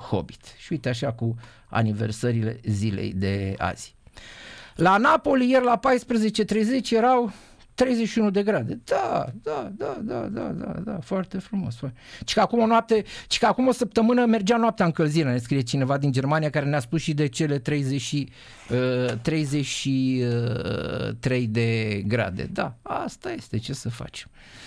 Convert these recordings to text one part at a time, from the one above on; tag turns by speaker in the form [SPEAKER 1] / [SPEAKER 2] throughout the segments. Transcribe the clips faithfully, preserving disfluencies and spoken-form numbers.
[SPEAKER 1] Hobbit. Și uite așa cu aniversările zilei de azi. La Napoli ieri la paisprezece treizeci erau treizeci și unu de grade. Da, da, da, da, da, da, da, foarte frumos. Și că acum o noapte, și că acum o săptămână mergea noaptea încălzirea, ne scrie cineva din Germania care ne-a spus și de cele treizeci, treizeci și trei de grade. Da, asta este, ce să facem.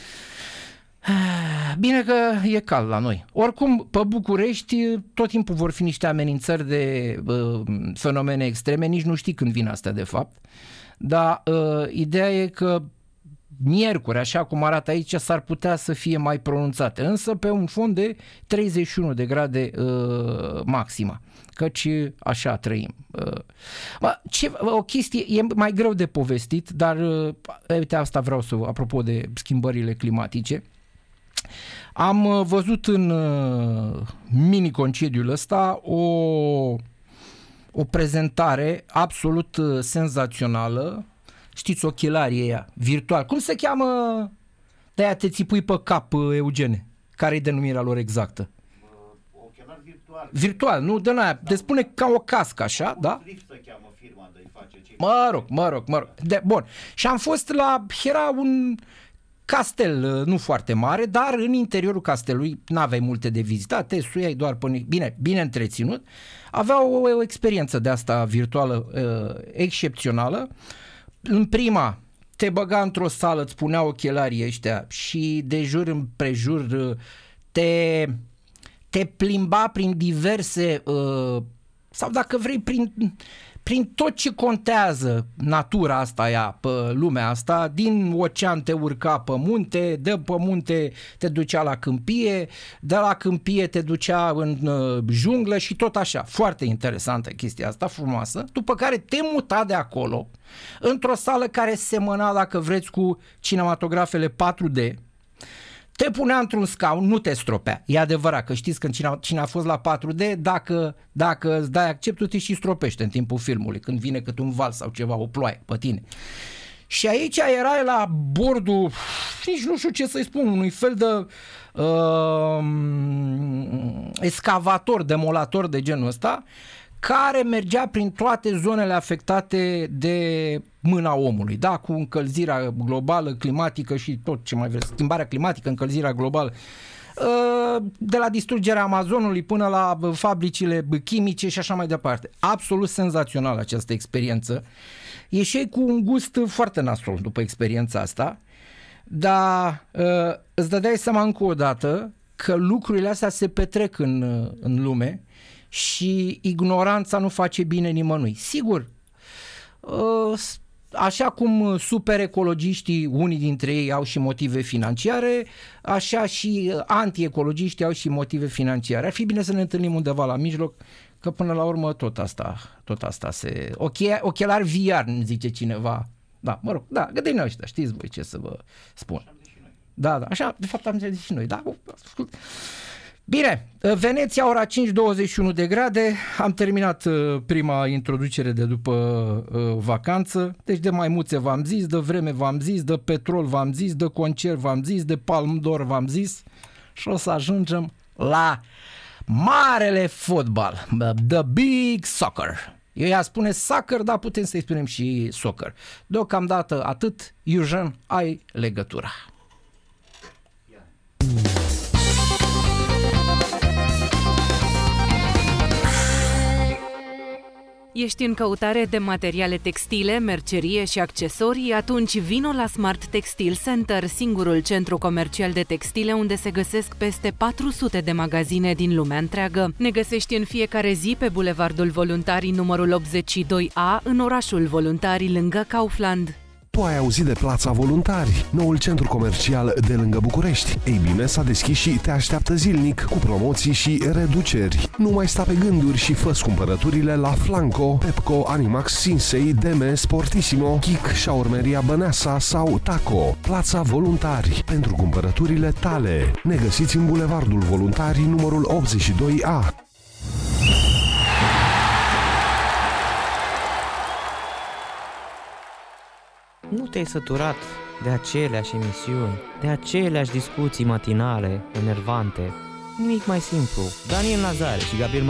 [SPEAKER 1] Bine că e cald la noi. Oricum, pe București tot timpul vor fi niște amenințări de uh, fenomene extreme, nici nu știi când vin astea de fapt. Dar uh, ideea e că miercuri, așa cum arată aici, s-ar putea să fie mai pronunțate, însă pe un fond de treizeci și unu de grade uh, maxima, căci așa trăim. Uh, bă, ce, o chestie, e mai greu de povestit, dar uh, uite, asta vreau să, apropo de schimbările climatice, am văzut în uh, mini-concediul ăsta o, o prezentare absolut uh, senzațională. Știți, ochelarii ăia virtual. Cum se cheamă? De-aia te țipui pe cap, Eugene. Care e denumirea lor exactă?
[SPEAKER 2] Ochelari virtual.
[SPEAKER 1] Virtual, nu? De aia. Te spune ca o cască, așa, da?
[SPEAKER 2] Rift se cheamă firma de-i face.
[SPEAKER 1] Mă rog, mă rog, mă rog. De, bun. Și am fost la... Era un castel nu foarte mare, dar în interiorul castelului n-aveai multe de vizitat, te suiai doar până... Bine, bine întreținut. Avea o, o experiență de asta virtuală uh, excepțională. În prima te băga într-o sală, îți punea ochelarii ăștia și de jur împrejur te, te plimba prin diverse uh, sau dacă vrei prin, prin tot ce contează natura asta ea, pe lumea asta, din ocean te urca pe munte, de pe munte te ducea la câmpie, de la câmpie te ducea în uh, junglă și tot așa. Foarte interesantă chestia asta, frumoasă, după care te muta de acolo într-o sală care semăna, dacă vreți, cu cinematografele patru D, te punea într-un scaun, nu te stropea. E adevărat că știți că cine, cine a fost la patru D, dacă, dacă îți dai acceptul, te și stropește în timpul filmului, când vine cât un val sau ceva, o ploaie pe tine. Și aici erai la bordul, nici nu știu ce să-i spun, unui fel de uh, excavator, demolator de genul ăsta, care mergea prin toate zonele afectate de mâna omului, da, cu încălzirea globală, climatică și tot ce mai vreți, schimbarea climatică, încălzirea globală, de la distrugerea Amazonului până la fabricile chimice și așa mai departe. Absolut senzațională această experiență. Ieșeai cu un gust foarte nasol după experiența asta, dar îți dădeai seama încă o dată că lucrurile astea se petrec în, în lume și ignoranța nu face bine nimănui. Sigur, așa cum super ecologiștii, unii dintre ei au și motive financiare, așa și anti-ecologiștii au și motive financiare. Ar fi bine să ne întâlnim undeva la mijloc, că până la urmă tot asta, tot asta se... Ochelari V R, îmi zice cineva. Da, mă rog, da, gădei noi ăștia, știți voi ce să vă spun. Da, da, așa, de fapt am zis și noi, da, ascult. Bine, Veneția, ora cinci, douăzeci și unu de grade, am terminat prima introducere de după uh, vacanță, deci de maimuțe v-am zis, de vreme v-am zis, de petrol v-am zis, de concert v-am zis, de palm d'or v-am zis și o să ajungem la marele fotbal, the big soccer. Eu i-a spune soccer, dar putem să-i spunem și soccer. Deocamdată atât, Eugen, ai legătura.
[SPEAKER 3] Ești în căutare de materiale textile, mercerie și accesorii? Atunci vino la Smart Textile Center, singurul centru comercial de textile unde se găsesc peste patru sute de magazine din lumea întreagă. Ne găsești în fiecare zi pe Bulevardul Voluntarii numărul optzeci și doi A, în orașul Voluntarii, lângă Kaufland.
[SPEAKER 4] Tu ai auzit de Plața Voluntari, noul centru comercial de lângă București. Ei bine, s-a deschis și te așteaptă zilnic cu promoții și reduceri. Nu mai sta pe gânduri și fă-ți cumpărăturile la Flanco, Pepco, Animax, Sinsei, Deme, Sportissimo, Kik, Șaurmeria Băneasa sau Taco. Plața Voluntari, pentru cumpărăturile tale. Ne găsiți în Bulevardul Voluntarii numărul optzeci și doi A.
[SPEAKER 5] Nu te-ai săturat de aceleași emisiuni, de aceleași discuții matinale, enervante? Nimic mai simplu. Daniel Nazare și Gabriel